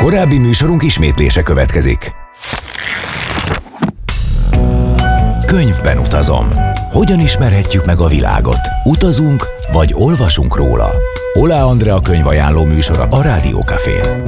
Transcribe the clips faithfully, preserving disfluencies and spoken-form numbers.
Korábbi műsorunk ismétlése következik. Könyvben utazom. Hogyan ismerhetjük meg a világot? Utazunk, vagy olvasunk róla? Oláh Andrea könyvajánló műsora a Rádió Cafén.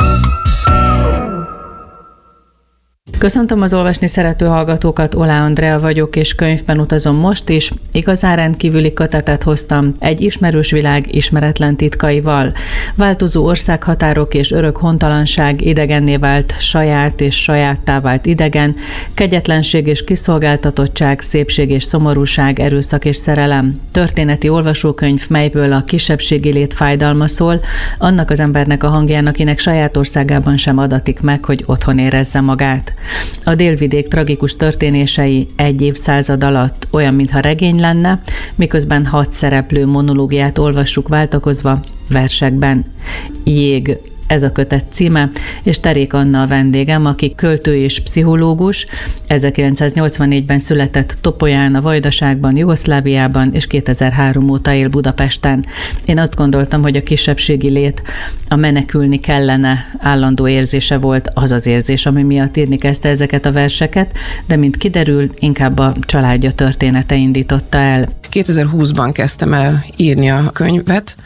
Köszöntöm az olvasni szerető hallgatókat, Oláh Andrea vagyok, és könyvben utazom most is. Igazán rendkívüli kötetet hoztam egy ismerős világ ismeretlen titkaival. Változó országhatárok és örök hontalanság, idegenné vált saját és sajáttá vált idegen, kegyetlenség és kiszolgáltatottság, szépség és szomorúság, erőszak és szerelem. Történeti olvasókönyv, melyből a kisebbségi lét fájdalma szól, annak az embernek a hangján, akinek saját országában sem adatik meg, hogy otthon érezze magát. A délvidék tragikus történései egy évszázad alatt olyan, mintha regény lenne, miközben hat szereplő monológiát olvassuk váltakozva versekben. Jég, ez a kötet címe, és Terék Anna a vendégem, aki költő és pszichológus, ezerkilencszáznyolcvannégyben született Topolyán, a Vajdaságban, Jugoszláviában, és kétezer-három óta él Budapesten. Én azt gondoltam, hogy a kisebbségi lét, a menekülni kellene állandó érzése volt, az az érzés, ami miatt írni kezdte ezeket a verseket, de mint kiderül, inkább a családja története indította el. kétezer-húszban kezdtem el írni a könyvet,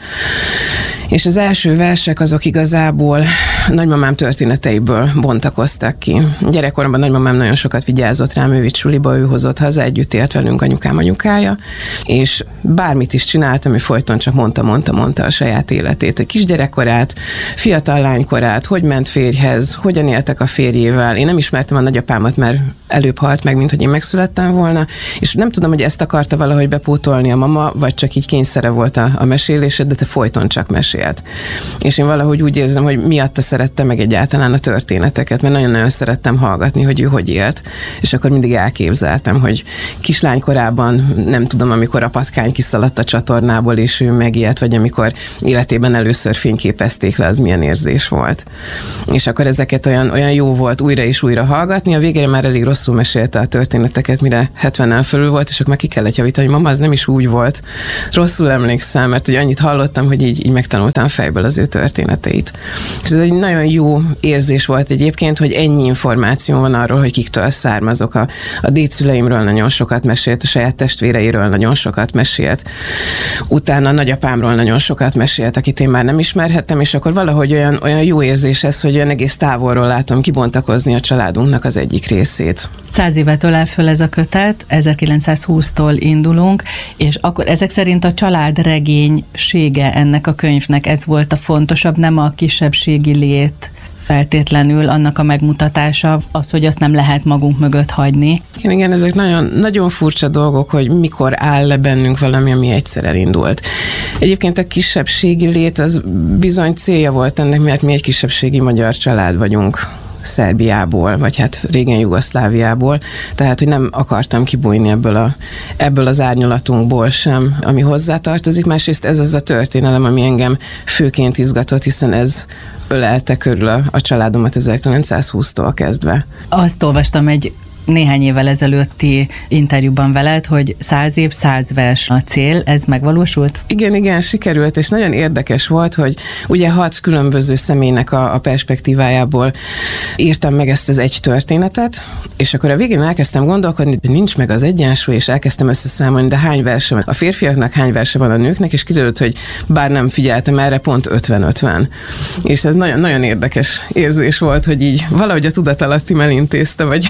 és az első versek azok igazából nagymamám történeteiből bontakoztak ki. Gyerekkoromban nagymamám nagyon sokat vigyázott rám, ő vitt suliba, ő hozott haza, együtt élt velünk anyukám anyukája, és bármit is csináltam, ő folyton csak mondta, mondta, mondta a saját életét. A kisgyerekkorát, fiatal lánykorát, hogy ment férjhez, hogyan éltek a férjével. Én nem ismertem a nagyapámat, mert előbb halt meg, mint hogy én megszülettem volna, és nem tudom, hogy ezt akarta valahogy bepótolni a mama, vagy csak így kényszere volt a, a mesélésed, de te folyton csak mesélt. És én valahogy úgy érzem, hogy miatta szerettem meg egyáltalán a történeteket, mert nagyon-nagyon szerettem hallgatni, hogy ő hogy élt, és akkor mindig elképzeltem, hogy kislánykorában, nem tudom, amikor a patkány kiszaladt a csatornából, és ő megijedt, vagy amikor életében először fényképezték le, az milyen érzés volt. És akkor ezeket olyan, olyan jó volt újra és újra hallgatni, a végére már elég rosszul mesélte a történeteket, mire hetvenen fölül volt, és akkor meg ki kellett javítani, hogy mama, az nem is úgy volt. Rosszul emlékszem, mert hogy annyit hallottam, hogy így, így megtanultam fejből az ő történeteit. És ez egy nagyon jó érzés volt egyébként, hogy ennyi információ van arról, hogy kiktől származok. A, a dédszüleimről nagyon sokat mesélt, a saját testvéreiről nagyon sokat mesélt. Utána a nagyapámról nagyon sokat mesélt, akit én már nem ismerhettem, és akkor valahogy olyan, olyan jó érzés ez, hogy olyan egész távolról látom kibontakozni a családunknak az egyik részét. Száz évet ölel föl ez a kötet, ezerkilencszázhúsztól indulunk, és akkor ezek szerint a család regénysége ennek a könyvnek, ez volt a fontosabb, nem a kisebbségi lét feltétlenül, annak a megmutatása, az, hogy azt nem lehet magunk mögött hagyni. Igen, igen, ezek nagyon, nagyon furcsa dolgok, hogy mikor áll le bennünk valami, ami egyszer elindult. Egyébként a kisebbségi lét az bizony célja volt ennek, mert mi egy kisebbségi magyar család vagyunk. Szerbiából, vagy hát régen Jugoszláviából, tehát, hogy nem akartam kibújni ebből, a, ebből az árnyalatunkból sem, ami hozzátartozik. Másrészt ez az a történelem, ami engem főként izgatott, hiszen ez ölelte körül a, a családomat ezerkilencszázhúsztól kezdve. Azt olvastam egy néhány évvel ezelőtti interjúban veled, hogy száz év, száz vers a cél, ez megvalósult? Igen, igen, sikerült, és nagyon érdekes volt, hogy ugye hat különböző személynek a, a perspektívájából írtam meg ezt az egy történetet, és akkor a végén elkezdtem gondolkodni, hogy nincs meg az egyensúly, és elkezdtem összeszámolni, de hány verse van a férfiaknak, hány verse van a nőknek, és kiderült, hogy bár nem figyeltem erre, pont ötven-ötven. És ez nagyon, nagyon érdekes érzés volt, hogy így valahogy a tudatalattim elintézte, vagy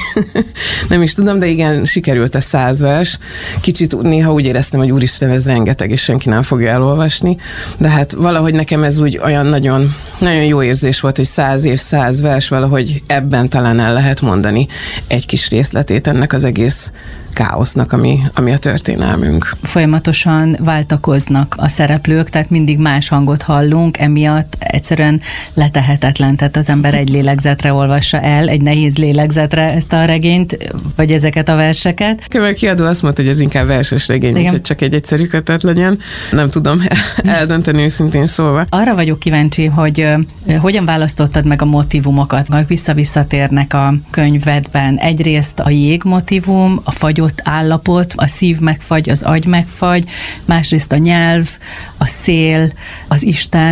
nem is tudom, de igen, sikerült a száz vers. Kicsit néha úgy éreztem, hogy úristen, ez rengeteg, és senki nem fogja elolvasni, de hát valahogy nekem ez úgy olyan nagyon, nagyon jó érzés volt, hogy száz év, száz vers, valahogy ebben talán el lehet mondani egy kis részletét ennek az egész káosznak, ami, ami a történelmünk. Folyamatosan váltakoznak a szereplők, tehát mindig más hangot hallunk, emiatt egyszerűen letehetetlen, tehát az ember egy lélegzetre olvassa el, egy nehéz lélegzetre ezt a regényt, vagy ezeket a verseket. A kiadó azt mondta, hogy ez inkább verses regény, mint hogy csak egy egyszerű kötet legyen. Nem tudom eldönteni őszintén szólva. Arra vagyok kíváncsi, hogy hogyan választottad meg a motivumokat, vagy visszavisszatérnek a könyvedben. Egyrészt a jég motivum, a fagyott állapot, a szív megfagy, az agy megfagy, másrészt a nyelv, a szél, az Isten,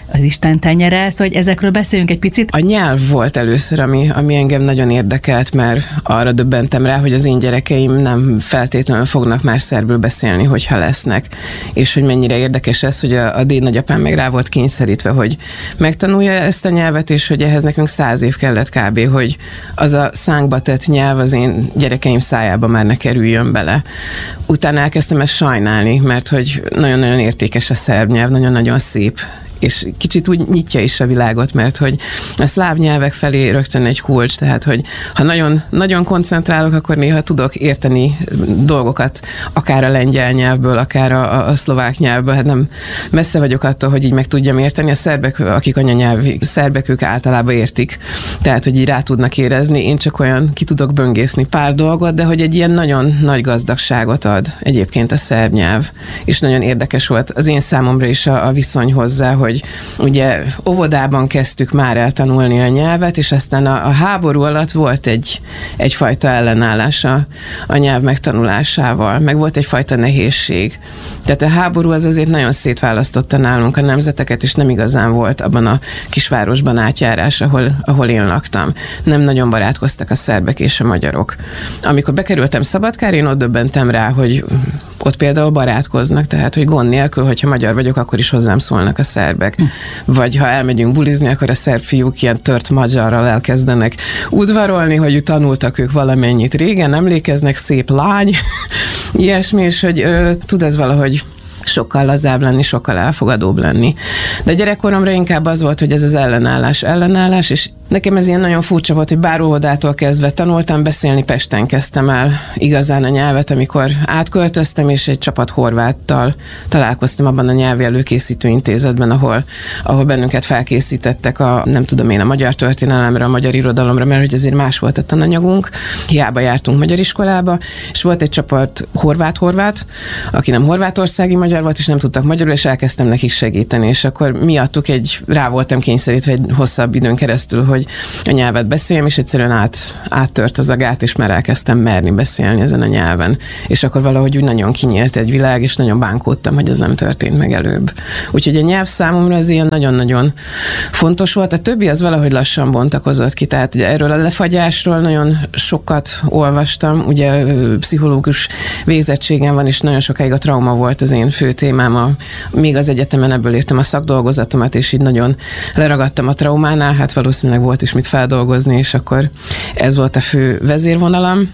az Isten tenyere, szóval ezekről beszéljünk egy picit. A nyelv volt először, ami, ami engem nagyon érdekelt, mert arra döbbentem rá, hogy az én gyerekeim nem feltétlenül fognak már szerbül beszélni, hogyha lesznek. És hogy mennyire érdekes ez, hogy a, a dédnagyapám meg rá volt kényszerítve, hogy megtanulja ezt a nyelvet, és hogy ehhez nekünk száz év kellett kb., hogy az a szánkba tett nyelv az én gyerekeim szájába már ne kerüljön bele. Utána elkezdtem ezt sajnálni, mert hogy nagyon-nagyon értékes a szerb nyelv, nagyon-nagyon szép, és kicsit úgy nyitja is a világot, mert hogy a szláv nyelvek felé rögtön egy kulcs, tehát hogy ha nagyon, nagyon koncentrálok, akkor néha tudok érteni dolgokat, akár a lengyel nyelvből, akár a, a szlovák nyelvből, hát nem messze vagyok attól, hogy így meg tudjam érteni. A szerbek, akik anyanyelvi szerbek, ők általában értik, tehát hogy így rá tudnak érezni, én csak olyan ki tudok böngészni pár dolgot, de hogy egy ilyen nagyon nagy gazdagságot ad egyébként a szerb nyelv, és nagyon érdekes volt az én számomra is a, a viszony hozzá, hogy ugye óvodában kezdtük már el tanulni a nyelvet, és aztán a, a háború alatt volt egy, egyfajta ellenállás a, a nyelv megtanulásával, meg volt egyfajta nehézség. Tehát a háború az azért nagyon szétválasztotta nálunk a nemzeteket, és nem igazán volt abban a kisvárosban átjárás, ahol, ahol én laktam. Nem nagyon barátkoztak a szerbek és a magyarok. Amikor bekerültem Szabadkára, én ott döbbentem rá, hogy ott például barátkoznak, tehát hogy gond nélkül, hogyha magyar vagyok, akkor is hozzám szólnak a szerbek. Vagy ha elmegyünk bulizni, akkor a szerb fiúk ilyen tört magyarral elkezdenek udvarolni, hogy tanultak ők valamennyit régen, emlékeznek, szép lány, ilyesmi, és hogy ö, tud ez valahogy sokkal lazább lenni, sokkal elfogadóbb lenni. De gyerekkoromra inkább az volt, hogy ez az ellenállás, ellenállás, és nekem ez ilyen nagyon furcsa volt, hogy bár óvodától kezdve tanultam beszélni, Pesten kezdtem el igazán a nyelvet, amikor átköltöztem, és egy csapat horváttal találkoztam abban a nyelvi előkészítő intézetben, ahol, ahol bennünket felkészítettek a, nem tudom én, a magyar történelemre, a magyar irodalomra, mert hogy azért más volt a tananyagunk, hiába jártunk magyar iskolába, és volt egy csapat horvát-horvát, aki nem horvátországi magyar volt, és nem tudtak magyarul, és elkezdtem nekik segíteni, és akkor miattuk egy, rá voltam kényszerítve egy hosszabb időn keresztül, hogy a nyelvet beszéljem, és egyszerűen át, áttört az a gát, és már elkezdtem merni beszélni ezen a nyelven. És akkor valahogy úgy nagyon kinyílt egy világ, és nagyon bánkódtam, hogy ez nem történt meg előbb. Úgyhogy a nyelv számomra ez ilyen nagyon-nagyon fontos volt. A többi az valahogy lassan bontakozott ki, tehát ugye erről a lefagyásról nagyon sokat olvastam, ugye pszichológus végzettségem van, és nagyon sokáig a trauma volt az én fő témám. A, még az egyetemen ebből írtam a szakdolgozatomat, és így nagyon leragadtam a traumánál, hát valószínűleg volt is mit feldolgozni, és akkor ez volt a fő vezérvonalam.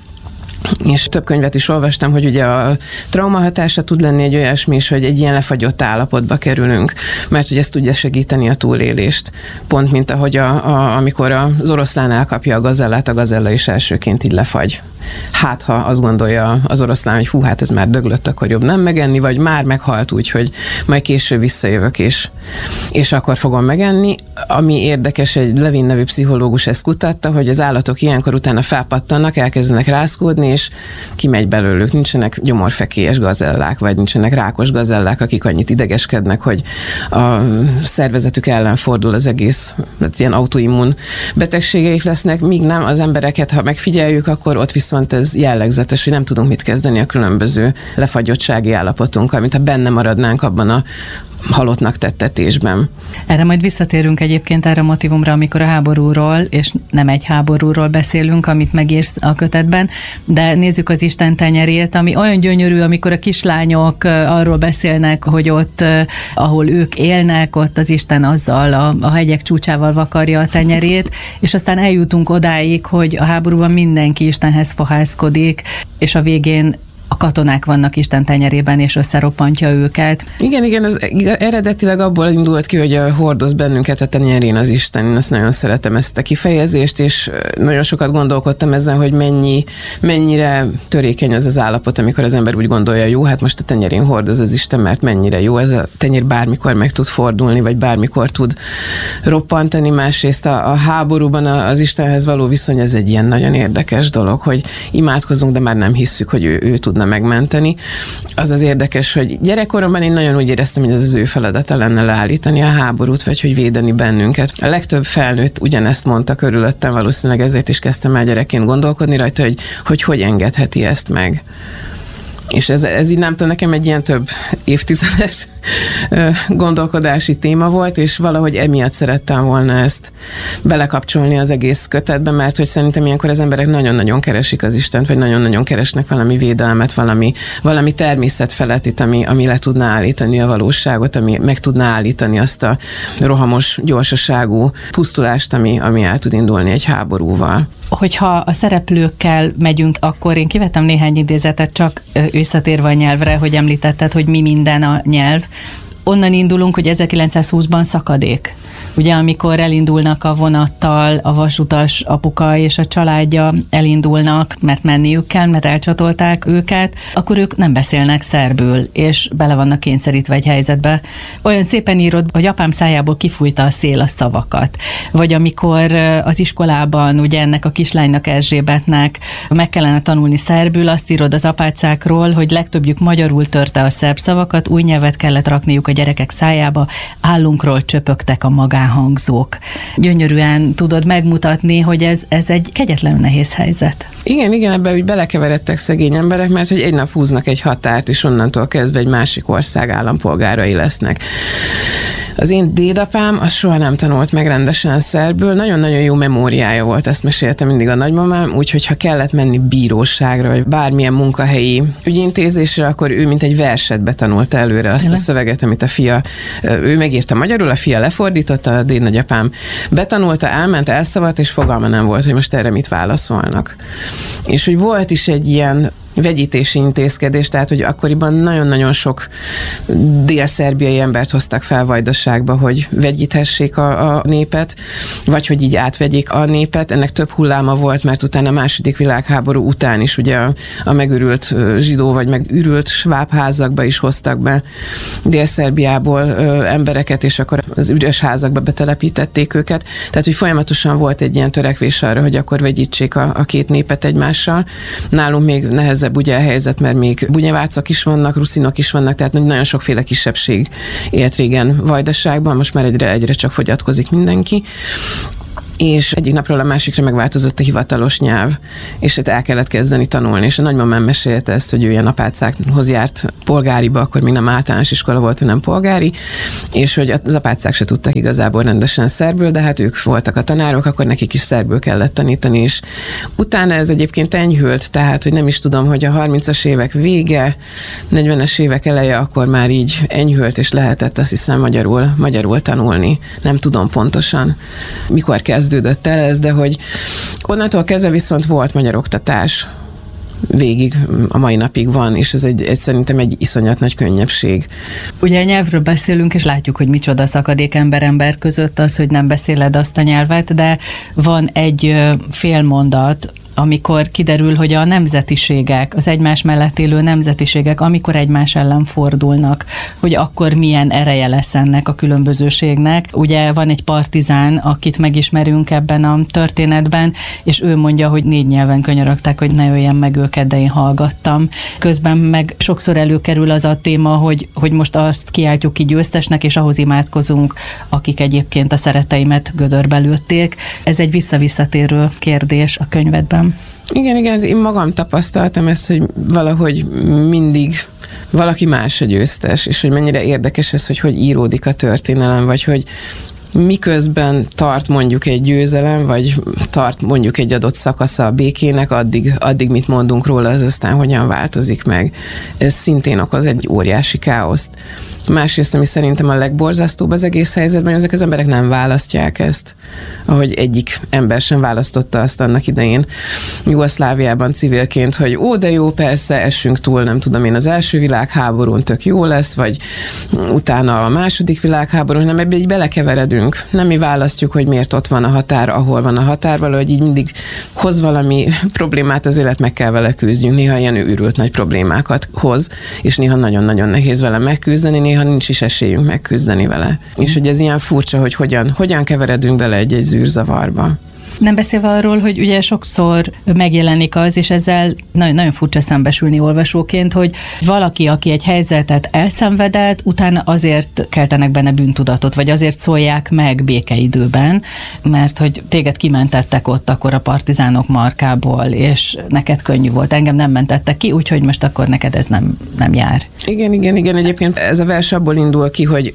És több könyvet is olvastam, hogy ugye a trauma hatása tud lenni egy olyasmi is, hogy egy ilyen lefagyott állapotba kerülünk, mert hogy ez tudja segíteni a túlélést. Pont mint ahogy a, a, amikor az oroszlán elkapja a gazellát, a gazella is elsőként így lefagy. Hát, ha azt gondolja az oroszlán, hogy hú, hát ez már döglött, akkor jobb nem megenni, vagy már meghalt úgy, hogy majd később visszajövök, és, és akkor fogom megenni. Ami érdekes, egy Levin nevű pszichológus ezt kutatta, hogy az állatok ilyenkor utána felpattannak, elkezdenek rázkódni, és kimegy belőlük. Nincsenek gyomorfekélyes gazellák, vagy nincsenek rákos gazellák, akik annyit idegeskednek, hogy a szervezetük ellen fordul az egész, tehát ilyen autoimmun betegségeik lesznek, míg nem az embereket, ha megfigyeljük, akkor ott viszont ez jellegzetes, hogy nem tudunk mit kezdeni a különböző lefagyottsági állapotunkkal, mint ha benne maradnánk abban a halottnak tettetésben. Erre majd visszatérünk egyébként erre a motivumra, amikor a háborúról, és nem egy háborúról beszélünk, amit megírsz a kötetben, de nézzük az Isten tenyerét, ami olyan gyönyörű, amikor a kislányok arról beszélnek, hogy ott, ahol ők élnek, ott az Isten azzal a, a hegyek csúcsával vakarja a tenyerét, és aztán eljutunk odáig, hogy a háborúban mindenki Istenhez fohászkodik, és a végén a katonák vannak Isten tenyerében, és összeroppantja őket. Igen, igen, az eredetileg abból indult ki, hogy hordoz bennünket a tenyerén az Isten. Én azt nagyon szeretem, ezt a kifejezést, és nagyon sokat gondolkodtam ezen, hogy mennyi, mennyire törékeny az az állapot, amikor az ember úgy gondolja, jó, hát most a tenyerén hordoz az Isten, mert mennyire jó. Ez a tenyér bármikor meg tud fordulni, vagy bármikor tud roppantani. Másrészt a, a háborúban az Istenhez való viszony, ez egy ilyen nagyon érdekes dolog, hogy imádkozunk, de már nem hisszük, hogy ő, ő tudna megmenteni. Az az érdekes, hogy gyerekkoromban én nagyon úgy éreztem, hogy ez az ő feladata lenne leállítani a háborút, vagy hogy védeni bennünket. A legtöbb felnőtt ugyanezt mondta körülöttem, valószínűleg ezért is kezdtem el gyerekként gondolkodni rajta, hogy hogy, hogy engedheti ezt meg. És ez, ez így nem tudom, nekem egy ilyen több évtizedes gondolkodási téma volt, és valahogy emiatt szerettem volna ezt belekapcsolni az egész kötetbe, mert hogy szerintem ilyenkor az emberek nagyon-nagyon keresik az Istent, vagy nagyon-nagyon keresnek valami védelmet, valami, valami természetfelettit, ami, ami le tudná állítani a valóságot, ami meg tudná állítani azt a rohamos, gyorsaságú pusztulást, ami, ami el tud indulni egy háborúval. Hogyha a szereplőkkel megyünk, akkor én kivettem néhány idézetet, csak visszatérve a nyelvre, hogy említetted, hogy mi minden a nyelv. Onnan indulunk, hogy ezerkilencszázhúszban szakadék. Ugye, amikor elindulnak a vonattal, a vasutas apuka és a családja elindulnak, mert menniük kell, mert elcsatolták őket, akkor ők nem beszélnek szerbül, és bele vannak kényszerítve egy helyzetbe. Olyan szépen írod, hogy apám szájából kifújta a szél a szavakat. Vagy amikor az iskolában, ugye ennek a kislánynak, Erzsébetnek meg kellene tanulni szerbül, azt írod az apácákról, hogy legtöbbjük magyarul törte a szerb szavakat, új nyelvet kellett rakniuk a gyerekek szájába, állunkról csöpögtek a magánhangzók. Gyönyörűen tudod megmutatni, hogy ez, ez egy kegyetlenül nehéz helyzet. Igen, igen, ebben úgy belekeveredtek szegény emberek, mert hogy egy nap húznak egy határt, és onnantól kezdve egy másik ország állampolgárai lesznek. Az én dédapám az soha nem tanult meg rendesen szerbül, nagyon-nagyon jó memóriája volt, ezt mesélte mindig a nagymamám, úgyhogy ha kellett menni bíróságra, vagy bármilyen munkahelyi ügyintézésre, akkor ő mint egy verset betanulta előre azt a szöveget, amit a fia, ő megírta magyarul, a fia lefordította, a dédnagyapám betanulta, elment, elszabalt, és fogalma nem volt, hogy most erre mit válaszolnak. És hogy volt is egy ilyen vegyítési intézkedés, tehát hogy akkoriban nagyon-nagyon sok dél-szerbiai embert hoztak fel Vajdaságba, hogy vegyíthessék a, a népet, vagy hogy így átvegyék a népet. Ennek több hulláma volt, mert utána a második világháború után is ugye a, a megürült zsidó, vagy megürült sváb házakba is hoztak be Dél-Szerbiából ö, embereket, és akkor az üres házakba betelepítették őket. Tehát, hogy folyamatosan volt egy ilyen törekvés arra, hogy akkor vegyítsék a, a két népet egymással. Nálunk még nehezebb ugye a helyzet, mert még bunyevácok is vannak, ruszinok is vannak, tehát nagyon sokféle kisebbség élt régen Vajdaságban, most már egyre, egyre csak fogyatkozik mindenki. És egyik napról a másikra megváltozott a hivatalos nyelv, és hát el kellett kezdeni tanulni, és a nagymamám mesélte ezt, hogy ő ilyen apácákhoz járt polgáriba, akkor még nem általános iskola volt, hanem polgári, és hogy az apácák se tudtak igazából rendesen szerbül, de hát ők voltak a tanárok, akkor nekik is szerbül kellett tanítani, és utána ez egyébként enyhült, tehát, hogy nem is tudom, hogy a harmincas évek vége, negyvenes évek eleje, akkor már így enyhült, és lehetett azt hiszem magyarul, magyarul tanulni. Nem tudom pontosan, mikor kezd kezdődött el ez, de hogy onnantól kezdve viszont volt magyar oktatás. Végig, a mai napig van, és ez egy, egy szerintem egy iszonyat nagy könnyebbség. Ugye a nyelvről beszélünk, és látjuk, hogy micsoda szakadék ember-ember között az, hogy nem beszéled azt a nyelvet, de van egy félmondat, amikor kiderül, hogy a nemzetiségek, az egymás mellett élő nemzetiségek, amikor egymás ellen fordulnak, hogy akkor milyen ereje lesz ennek a különbözőségnek. Ugye van egy partizán, akit megismerünk ebben a történetben, és ő mondja, hogy négy nyelven könyörögtek, hogy ne öljen meg őket, de én hallgattam. Közben meg sokszor előkerül az a téma, hogy, hogy most azt kiáltjuk ki győztesnek, és ahhoz imádkozunk, akik egyébként a szereteimet gödörbe lőtték. Ez egy visszavisszatérő kérdés a könyvedben. Igen, igen, én magam tapasztaltam ezt, hogy valahogy mindig valaki más a győztes, és hogy mennyire érdekes ez, hogy hogy íródik a történelem, vagy hogy miközben tart mondjuk egy győzelem, vagy tart mondjuk egy adott szakasza a békének, addig, addig mit mondunk róla, az aztán hogyan változik meg. Ez szintén okoz egy óriási káoszt. Másrészt, ami szerintem a legborzasztóbb az egész helyzetben, ezek az emberek nem választják ezt, ahogy egyik ember sem választotta azt annak idején Jugoszláviában civilként, hogy ó, de jó, persze, essünk túl, nem tudom én, az első világháborún tök jó lesz, vagy utána a második világháborún, nem ebbe így belekeveredünk. Nem mi választjuk, hogy miért ott van a határ, ahol van a határ, valahogy így mindig hoz valami problémát, az élet, meg kell vele küzdjünk. Néha ilyen őrült nagy problémákat hoz, és néha nagyon-nagyon nehéz vele megküzdeni, néha nincs is esélyünk megküzdeni vele. És hogy ez ilyen furcsa, hogy hogyan, hogyan keveredünk bele egy-egy zűrzavarba. Nem beszélve arról, hogy ugye sokszor megjelenik az, és ezzel nagyon, nagyon furcsa szembesülni olvasóként, hogy valaki, aki egy helyzetet elszenvedett, utána azért keltenek benne bűntudatot, vagy azért szólják meg békeidőben, mert hogy téged kimentettek ott akkor a partizánok markából, és neked könnyű volt. Engem nem mentettek ki, úgyhogy most akkor neked ez nem, nem jár. Igen, igen, igen. Egyébként ez a vers abból indul ki, hogy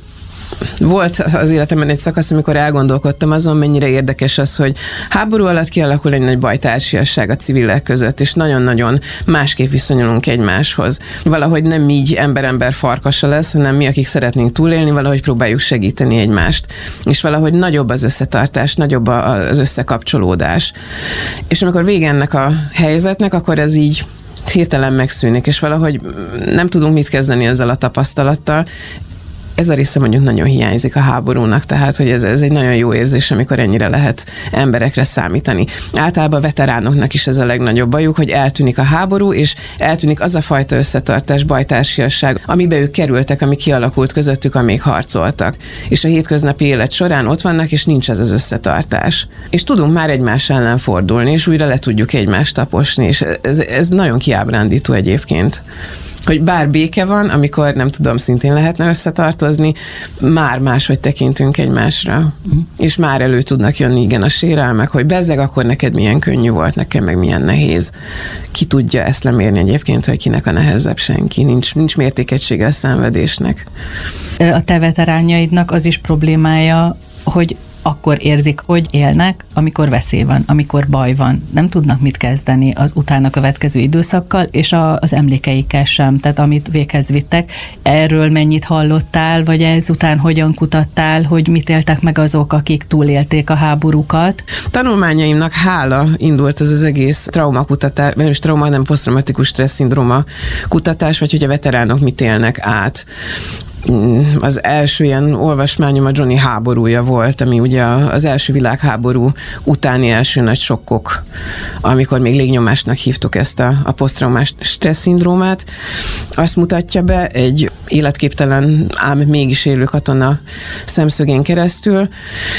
volt az életemben egy szakasz, amikor elgondolkodtam azon, mennyire érdekes az, hogy háború alatt kialakul egy nagy bajtársiasság a civilek között, és nagyon-nagyon másképp viszonyulunk egymáshoz. Valahogy nem így ember-ember farkasa lesz, hanem mi, akik szeretnénk túlélni, valahogy próbáljuk segíteni egymást. És valahogy nagyobb az összetartás, nagyobb az összekapcsolódás. És amikor vége ennek a helyzetnek, akkor ez így hirtelen megszűnik, és valahogy nem tudunk mit kezdeni ezzel a tapasztalattal. Ez a része mondjuk nagyon hiányzik a háborúnak, tehát hogy ez, ez egy nagyon jó érzés, amikor ennyire lehet emberekre számítani. Általában a veteránoknak is ez a legnagyobb bajuk, hogy eltűnik a háború, és eltűnik az a fajta összetartás, bajtársiasság, amiben ők kerültek, ami kialakult közöttük, amíg harcoltak. És a hétköznapi élet során ott vannak, és nincs ez az összetartás. És tudunk már egymás ellen fordulni, és újra le tudjuk egymást taposni, és ez, ez nagyon kiábrándító egyébként. Hogy bár béke van, amikor nem tudom, szintén lehetne összetartozni, már máshogy tekintünk egymásra. Mm. És már elő tudnak jönni, igen, a sérelmek, hogy bezzeg, akkor neked milyen könnyű volt, nekem meg milyen nehéz. Ki tudja ezt lemérni egyébként, hogy kinek a nehezebb, senki. Nincs, nincs mértékegysége a szenvedésnek. A te veteránjaidnak az is problémája, hogy akkor érzik, hogy élnek, amikor veszély van, amikor baj van. Nem tudnak mit kezdeni az utána következő időszakkal, és a, az emlékeikkel sem, tehát amit véghez vittek. Erről mennyit hallottál, vagy ezután hogyan kutattál, hogy mit éltek meg azok, akik túlélték a háborúkat? Tanulmányaimnak hála indult ez az egész traumakutatás, nem is trauma, nem posztraumatikus stressz szindróma kutatás, vagy hogy a veteránok mit élnek át. Az első ilyen olvasmányom a Johnny háborúja volt, ami ugye az első világháború utáni első nagy sokkok, amikor még légnyomásnak hívtuk ezt a, a posztraumás stressz szindrómát. Azt mutatja be egy életképtelen, ám mégis élő katona szemszögén keresztül,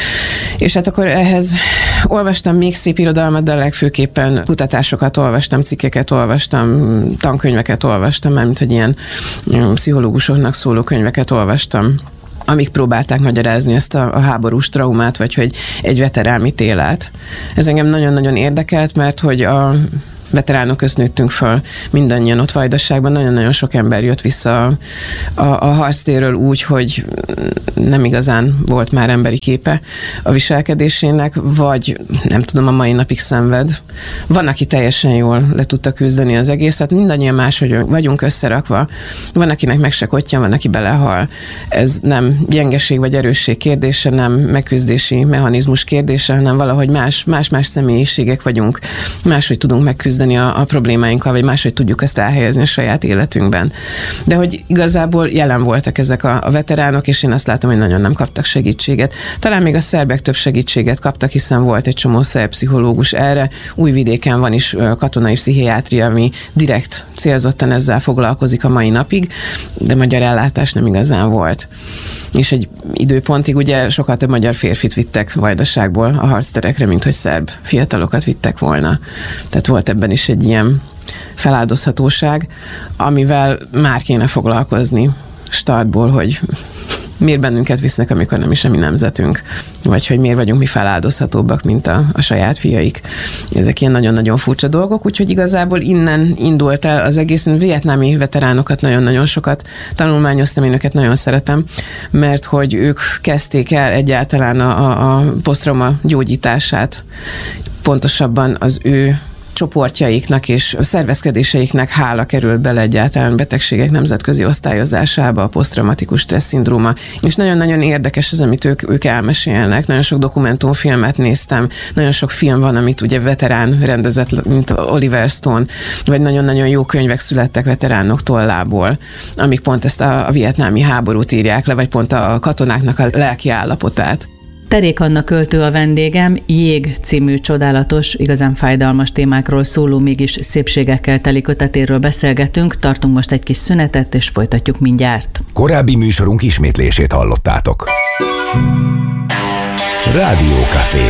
és hát akkor ehhez olvastam még szép irodalmat, de legfőképpen kutatásokat olvastam, cikkeket olvastam, tankönyveket olvastam, mármint, hogy ilyen pszichológusoknak szóló könyveket olvastam, amik próbálták magyarázni ezt a, a háborús traumát, vagy hogy egy veterán mit él át. Ez engem nagyon-nagyon érdekelt, mert hogy a veteránok közt nőttünk föl, mindannyian ott Vajdaságban, nagyon-nagyon sok ember jött vissza a, a, a harctérről úgy, hogy nem igazán volt már emberi képe a viselkedésének, vagy nem tudom, a mai napig szenved. Van, aki teljesen jól le tudta küzdeni az egészet, mindannyian máshogy vagyunk összerakva, van, akinek meg se kottyan, van, aki belehal. Ez nem gyengeség vagy erősség kérdése, nem megküzdési mechanizmus kérdése, hanem valahogy más, más-más személyiségek vagyunk, máshogy tudunk megküzdeni A, a problémáinkkal, vagy máshogy tudjuk ezt elhelyezni a saját életünkben. De hogy igazából jelen voltak ezek a, a veteránok, és én azt látom, hogy nagyon nem kaptak segítséget. Talán még a szerbek több segítséget kaptak, hiszen volt egy csomó szerb pszichológus erre. Újvidéken van is katonai pszichiátria, ami direkt célzottan ezzel foglalkozik a mai napig, de magyar ellátás nem igazán volt. És egy időpontig ugye sokkal több magyar férfit vittek Vajdaságból a harcterekre, mint hogy szerb fiatalokat vittek volna. Tehát volt ebben is egy ilyen feláldozhatóság, amivel már kéne foglalkozni startból, hogy miért bennünket visznek, amikor nem is a mi nemzetünk, vagy hogy miért vagyunk mi feláldozhatóbbak, mint a, a saját fiaik. Ezek ilyen nagyon-nagyon furcsa dolgok, úgyhogy igazából innen indult el az egész. Vietnámi veteránokat nagyon-nagyon sokat tanulmányoztam, én őket nagyon szeretem, mert hogy ők kezdték el egyáltalán a, a, a posztrauma gyógyítását, pontosabban az ő csoportjaiknak és szervezkedéseiknek hála került bele egyáltalán betegségek nemzetközi osztályozásába, a posztraumatikus stressz szindróma. És nagyon-nagyon érdekes az, amit ők, ők elmesélnek. Nagyon sok dokumentumfilmet néztem, nagyon sok film van, amit ugye veterán rendezett, mint Oliver Stone, vagy nagyon-nagyon jó könyvek születtek veteránok tollából, amik pont ezt a, a vietnámi háborút írják le, vagy pont a katonáknak a lelki állapotát. Terék Anna költő a vendégem, Jég című csodálatos, igazán fájdalmas témákról szóló, mégis szépségekkel teli kötetéről beszélgetünk, tartunk most egy kis szünetet, és folytatjuk mindjárt. Korábbi műsorunk ismétlését hallottátok. Rádiókafé.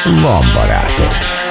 van barátod.